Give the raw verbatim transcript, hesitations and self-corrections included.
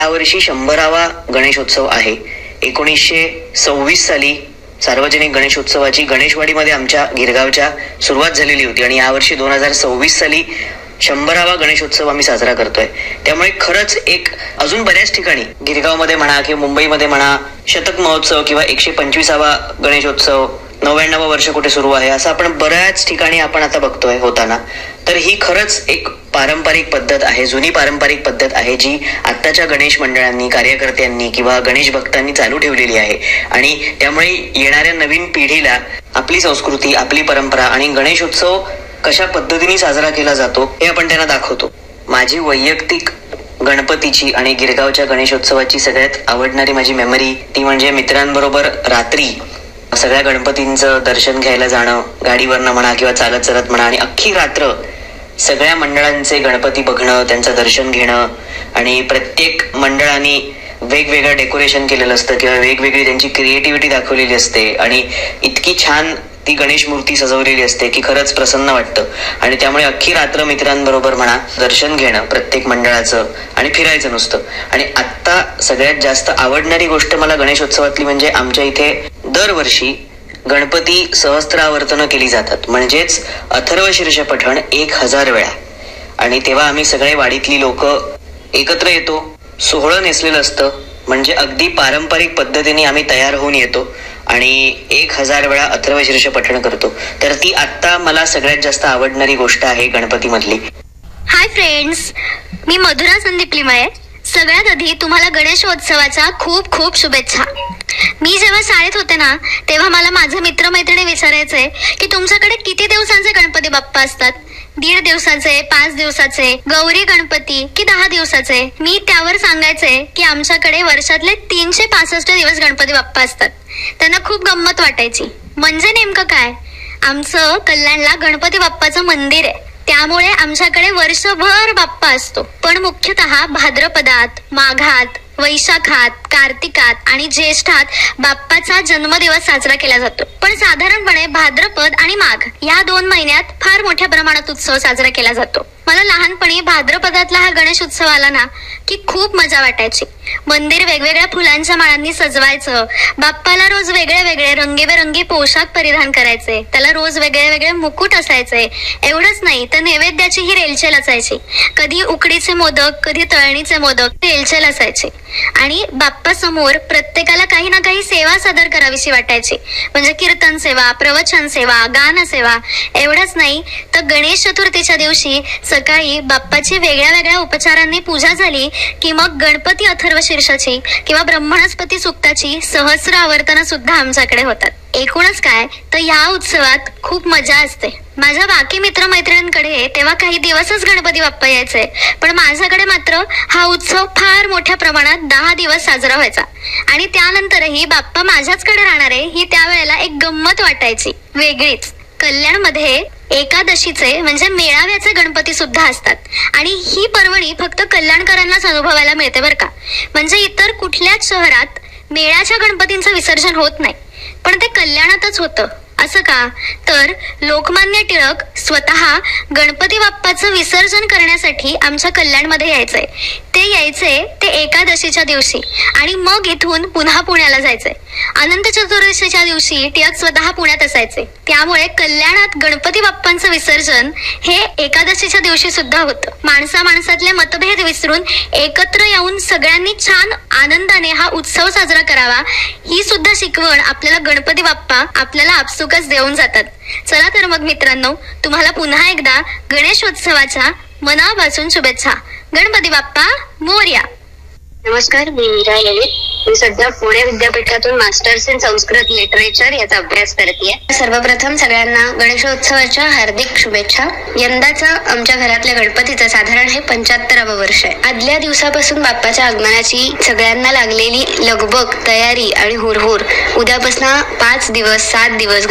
यावर्षी शंभरावा गणेशोत्सव आहे. एकोणीसशे सव्वीस साली सार्वजनिक गणेशोत्सवाची गणेशवाडीमध्ये आमच्या गिरगावच्या सुरुवात झालेली होती आणि यावर्षी दोन हजार सव्वीस साली शंभरावा गणेशोत्सव आम्ही साजरा करतोय. त्यामुळे खरंच एक अजून बऱ्याच ठिकाणी गिरगावमध्ये म्हणा किंवा मुंबईमध्ये म्हणा शतक महोत्सव किंवा एकशे पंचवीसावा गणेशोत्सव, नव्याण्णव वर्ष कुठे सुरू आहे असं आपण बऱ्याच ठिकाणी आपण आता बघतोय होताना. तर ही खरंच एक पारंपरिक पद्धत आहे, जुनी पारंपरिक पद्धत आहे जी आत्ताच्या गणेश मंडळांनी, कार्यकर्त्यांनी किंवा गणेश भक्तांनी चालू ठेवलेली आहे. आणि त्यामुळे येणाऱ्या नवीन पिढीला आपली संस्कृती, आपली परंपरा आणि गणेशोत्सव कशा पद्धतीने साजरा केला जातो हे आपण त्यांना दाखवतो. माझी वैयक्तिक गणपतीची आणि गिरगावच्या गणेशोत्सवाची सगळ्यात आवडणारी माझी मेमरी ती म्हणजे मित्रांबरोबर रात्री सगळ्या गणपतींचं दर्शन घ्यायला जाणं, गाडीवरनं म्हणा किंवा चालत चालत म्हणा, आणि अख्खी रात्र सगळ्या मंडळांचे गणपती बघणं, त्यांचं दर्शन घेणं. आणि प्रत्येक मंडळाने वेगवेगळं डेकोरेशन केलेलं असतं किंवा वेगवेगळी त्यांची क्रिएटिव्हिटी दाखवलेली असते आणि इतकी छान ती गणेश मूर्ती सजवलेली असते की खरंच प्रसन्न वाटतं. आणि त्यामुळे अख्खी रात्र मित्रांबरोबर म्हणा दर्शन घेणं प्रत्येक मंडळाचं आणि फिरायचं नुसतं. आणि आत्ता सगळ्यात जास्त आवडणारी गोष्ट मला गणेशोत्सवातली म्हणजे आमच्या इथे दरवर्षी गणपती सहस्त्रावर्तनं केली जातात, म्हणजेच अथर्वशीर्ष पठण एक हजार वेळा. आणि तेव्हा आम्ही सगळे वाडीतली लोक एकत्र येतो, सोहळं नेसलेलं असतं, म्हणजे अगदी पारंपरिक पद्धतीने आम्ही तयार होऊन येतो आणि एक हजार वेळा अथर्वशीर्ष पठण करतो. तर ती आत्ता मला सगळ्यात जास्त आवडणारी गोष्ट आहे गणपती मधली. हाय फ्रेंड्स, मी मधुरा संदीप लिमये. सगळ्यात आधी तुम्हाला गणेशोत्सवाच्या खूप खूप शुभेच्छा. मी जेव्हा शाळेत होते ना तेव्हा मला माझे मित्रमैत्रिणी विचारायचे की तुमच्याकडे किती दिवसांचे गणपती बाप्पा असतात, दीड दिवसाचे, पाच दिवसाचे, गौरी गणपती की दहा दिवसाचे. मी त्यावर सांगायचे की आमच्याकडे वर्षातले तीनशे पासष्ट दिवस गणपती बाप्पा असतात. त्यांना खूप गंमत वाटायची. म्हणजे नेमकं काय, आमचं कल्याणला गणपती बाप्पाचं मंदिर आहे, त्यामुळे आमच्याकडे वर्षभर बाप्पा असतो. पण मुख्यतः भाद्रपदात, माघात, वैशाखात, कार्तिकात आणि ज्येष्ठात बाप्पाचा जन्मदिवस साजरा केला जातो. पण साधारणपणे भाद्रपद आणि माघ या दोन महिन्यात फार मोठ्या प्रमाणात उत्सव साजरा केला जातो. मला लहानपणी भाद्रपदातला हा गणेश उत्सव आला ना की खूप मजा वाटायची. मंदिर वेगवेगळ्या फुलांच्या माळांनी सजवायचं, बाप्पाला रोज वेगळे वेगळे रंगीबेरंगी पोशाख परिधान करायचे, त्याला रोज वेगळे वेगळे मुकुट असायचे. एवढंच नाही तर नैवेद्याची ही रेलचेल असायची. कधी उकडीचे मोदक, कधी तळणीचे मोदक रेलचेल असायचे. आणि बाप्पा समोर प्रत्येकाला काही ना काही सेवा सादर करावीशी वाटायची, म्हणजे कीर्तन सेवा, प्रवचन सेवा, गान सेवा. एवढंच नाही तर गणेश चतुर्थीच्या दिवशी सकाळी बाप्पाची वेगळ्या वेगळ्या उपचारांनी पूजा झाली की मग गणपती अथर्वशीर्षाची किंवा ब्रह्मणस्पती सुक्ताची सहस्र आवर्तन सुद्धा आमच्याकडे होतात. एकूणच काय तर या उत्सवात खूप मजा असते. माझ्या बाकी मित्रमैत्रिणींकडे तेव्हा काही दिवसच गणपती बाप्पा यायचे, पण माझ्याकडे मात्र हा उत्सव फार मोठ्या प्रमाणात दहा दिवस साजरा व्हायचा. आणि त्यानंतरही बाप्पा माझ्याचकडे राहणारे ही त्यावेळेला एक गंमत वाटायची वेगळीच. कल्याणमध्ये एकादशीचे म्हणजे मेळाव्याचे गणपती सुद्धा असतात आणि ही पर्वणी फक्त कल्याणकरांनाच अनुभवायला मिळते बरं का. म्हणजे इतर कुठल्याच शहरात मेळ्याच्या गणपतींचं विसर्जन होत नाही, पण ते कल्याणातच होतं. असं का, तर लोकमान्य टिळक स्वतः गणपती बाप्पाचं विसर्जन करण्यासाठी आमच्या कल्याणमध्ये यायचंय. ते यायचे ते एकादशीच्या दिवशी आणि मग इथून पुन्हा पुण्याला जायचंय. अनंत चतुर्दशीच्या दिवशी टिळक स्वतः पुण्यात असायचे. त्यामुळे कल्याणात गणपती बाप्पांचं विसर्जन हे एकादशीच्या दिवशी सुद्धा होतं. माणसा माणसातले मतभेद विसरून एकत्र येऊन सगळ्यांनी छान आनंदाने हा उत्सव साजरा करावा ही सुद्धा शिकवण आपल्याला गणपती बाप्पा आपल्याला आपसुकच देऊन जातात. चला तर मग मित्रांनो, तुम्हाला पुन्हा एकदा गणेशोत्सवाच्या मनापासून शुभेच्छा. गणपती बाप्पा मोरया. नमस्कार, मी मीरा ललित. मी सध्या पुणे विद्यापीठातून मास्टर्स इन संस्कृत लिटरेचर याचा अभ्यास करते. सर्वप्रथम सगळ्यांना गणेशोत्सवाच्या हार्दिक शुभेच्छा. यंदाचा आमच्या घरातल्या गणपतीचं साधारण हे पंच्याहत्तरावं वर्ष आहे. आदल्या दिवसापासून बाप्पाच्या आगमनाची सगळ्यांना लागलेली लगबग, तयारी आणि हुरहुर. उद्यापासून पाच दिवस सात दिवस